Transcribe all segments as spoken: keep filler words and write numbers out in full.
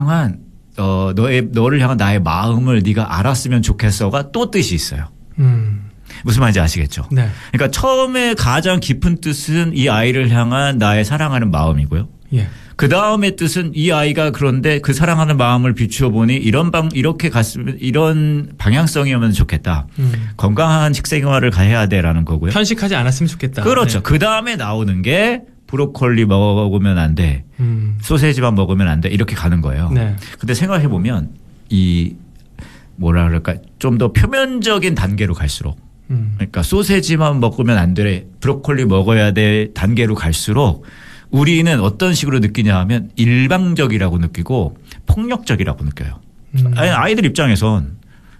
향한 어, 너의 너를 향한 나의 마음을 네가 알았으면 좋겠어가 또 뜻이 있어요. 음. 무슨 말인지 아시겠죠? 네. 그러니까 처음에 가장 깊은 뜻은 이 아이를 향한 나의 사랑하는 마음이고요. 예. 그 다음의 뜻은 이 아이가 그런데 그 사랑하는 마음을 비추어 보니 이런 방 이렇게 갔으면 이런 방향성이면 좋겠다. 음. 건강한 식생활을 해야 돼라는 거고요. 편식하지 않았으면 좋겠다. 그렇죠. 네. 그 다음에 나오는 게 브로콜리 먹으면 안 돼. 음. 소세지만 먹으면 안 돼. 이렇게 가는 거예요. 네. 근데 생각해 보면 이 뭐라 그럴까 좀 더 표면적인 단계로 갈수록 음. 그러니까 소세지만 먹으면 안 돼. 브로콜리 먹어야 돼. 단계로 갈수록 우리는 어떤 식으로 느끼냐 하면 일방적이라고 느끼고 폭력적이라고 느껴요. 음. 아이들 입장에선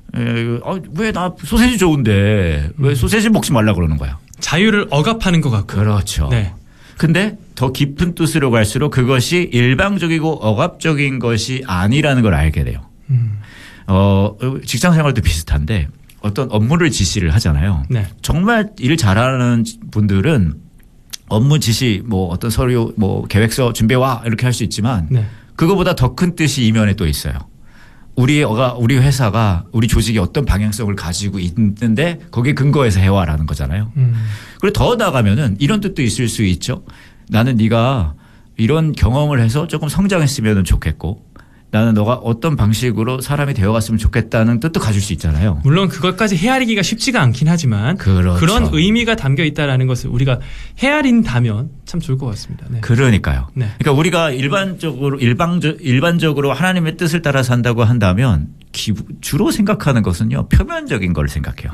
왜 나 소세지 좋은데 왜 소세지 먹지 말라 그러는 거야. 자유를 억압하는 것 같고. 그렇죠. 네. 근데 더 깊은 뜻으로 갈수록 그것이 일방적이고 억압적인 것이 아니라는 걸 알게 돼요. 음. 어, 직장 생활도 비슷한데 어떤 업무를 지시를 하잖아요. 네. 정말 일 잘하는 분들은 업무 지시 뭐 어떤 서류 뭐 계획서 준비해 와 이렇게 할 수 있지만 네. 그거보다 더 큰 뜻이 이면에 또 있어요. 우리 어가 우리 회사가 우리 조직이 어떤 방향성을 가지고 있는데 거기에 근거해서 해와라는 거잖아요. 음. 그리고 더 나가면은 이런 뜻도 있을 수 있죠. 나는 네가 이런 경험을 해서 조금 성장했으면 좋겠고 나는 너가 어떤 방식으로 사람이 되어갔으면 좋겠다는 뜻도 가질 수 있잖아요. 물론 그것까지 헤아리기가 쉽지가 않긴 하지만 그렇죠. 그런 의미가 담겨 있다라는 것을 우리가 헤아린다면 참 좋을 것 같습니다. 네. 그러니까요. 네. 그러니까 우리가 일반적으로 일방적 일반적으로 하나님의 뜻을 따라 산다고 한다면 기부, 주로 생각하는 것은요 표면적인 걸 생각해요.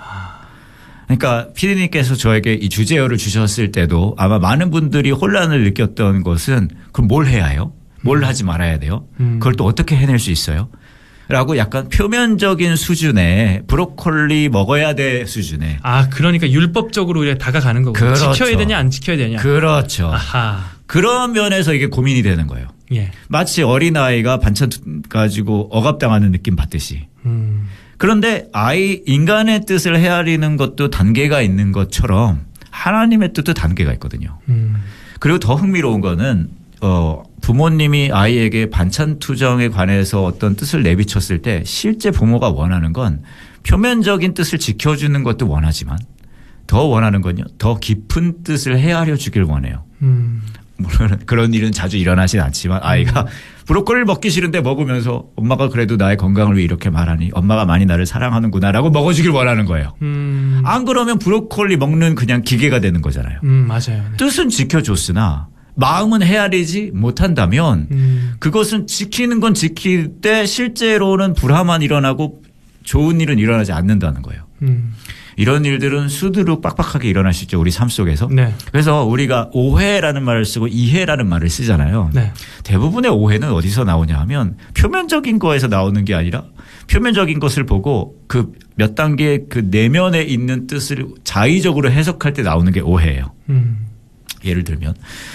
그러니까 피디님께서 저에게 이 주제어를 주셨을 때도 아마 많은 분들이 혼란을 느꼈던 것은 그럼 뭘 해야 해요? 뭘 하지 말아야 돼요? 음. 그걸 또 어떻게 해낼 수 있어요? 라고 약간 표면적인 수준의 브로콜리 먹어야 돼 수준의. 아, 그러니까 율법적으로 우리가 다가가는 거고. 그렇죠. 지켜야 되냐 안 지켜야 되냐. 그렇죠. 아하. 그런 면에서 이게 고민이 되는 거예요. 예. 마치 어린아이가 반찬 가지고 억압당하는 느낌 받듯이. 음. 그런데 아이 인간의 뜻을 헤아리는 것도 단계가 있는 것처럼 하나님의 뜻도 단계가 있거든요. 음. 그리고 더 흥미로운 거는 어, 부모님이 아이에게 반찬 투정에 관해서 어떤 뜻을 내비쳤을 때 실제 부모가 원하는 건 표면적인 뜻을 지켜주는 것도 원하지만 더 원하는 건요. 더 깊은 뜻을 헤아려 주길 원해요. 음. 물론 그런 일은 자주 일어나진 않지만 아이가 음. 브로콜리를 먹기 싫은데 먹으면서 엄마가 그래도 나의 건강을 위해 이렇게 말하니 엄마가 많이 나를 사랑하는구나라고 먹어주길 원하는 거예요. 음. 안 그러면 브로콜리 먹는 그냥 기계가 되는 거잖아요. 음, 맞아요. 네. 뜻은 지켜줬으나 마음은 헤아리지 못한다면 음. 그것은 지키는 건 지킬 때 실제로는 불화만 일어나고 좋은 일은 일어나지 않는다는 거예요. 음. 이런 일들은 수두룩 빡빡하게 일어날 수 있죠. 우리 삶 속에서. 네. 그래서 우리가 오해라는 말을 쓰고 이해라는 말을 쓰잖아요. 네. 대부분의 오해는 어디서 나오냐 하면 표면적인 거에서 나오는 게 아니라 표면적인 것을 보고 그 몇 단계 그 내면에 있는 뜻을 자의적으로 해석할 때 나오는 게 오해예요. 음. 예를 들면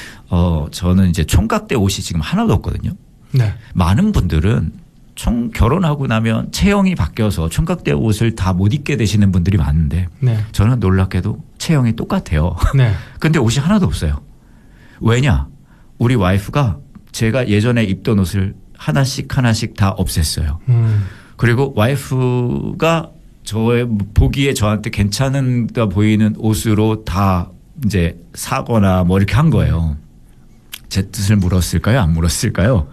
어, 저는 이제 총각대 옷이 지금 하나도 없거든요. 네. 많은 분들은 총 결혼하고 나면 체형이 바뀌어서 총각대 옷을 다 못 입게 되시는 분들이 많은데 네. 저는 놀랍게도 체형이 똑같아요. 네. 근데 옷이 하나도 없어요. 왜냐? 우리 와이프가 제가 예전에 입던 옷을 하나씩 하나씩 다 없앴어요. 음. 그리고 와이프가 저의 보기에 저한테 괜찮은다 보이는 옷으로 다 이제 사거나 뭐 이렇게 한 거예요. 제 뜻을 물었을까요? 안 물었을까요?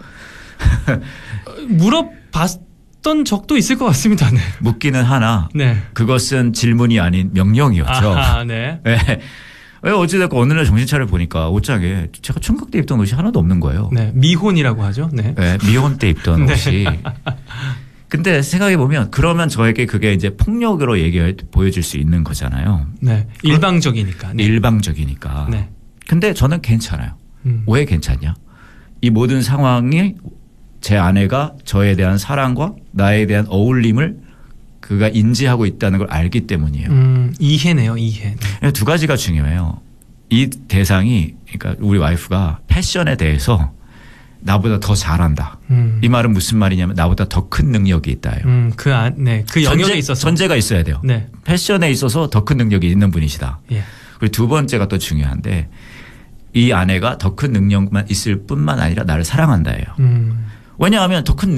물어봤던 적도 있을 것 같습니다. 네. 묻기는 하나 네. 그것은 질문이 아닌 명령이었죠. 아하, 네. 네. 어찌됐건 어느 날 정신 차려 보니까 옷장에 제가 총각 때 입던 옷이 하나도 없는 거예요. 네. 미혼이라고 하죠. 네. 네. 미혼 때 입던 네. 옷이. 근데 생각해 보면 그러면 저에게 그게 이제 폭력으로 얘기해 보여질 수 있는 거잖아요. 네. 일방적이니까. 네. 일방적이니까. 네. 근데 저는 괜찮아요. 음. 왜 괜찮냐? 이 모든 상황이 제 아내가 저에 대한 사랑과 나에 대한 어울림을 그가 인지하고 있다는 걸 알기 때문이에요. 음, 이해네요, 이해. 네. 두 가지가 중요해요. 이 대상이 그러니까 우리 와이프가 패션에 대해서 나보다 더 잘한다. 음. 이 말은 무슨 말이냐면 나보다 더 큰 능력이 있다예요. 음, 그 안, 네, 그 영역에 전제, 있어서 전제가 있어야 돼요. 네. 패션에 있어서 더 큰 능력이 있는 분이시다. 예. 그리고 두 번째가 또 중요한데 이 아내가 더 큰 능력만 있을 뿐만 아니라 나를 사랑한다예요. 음. 왜냐하면 더 큰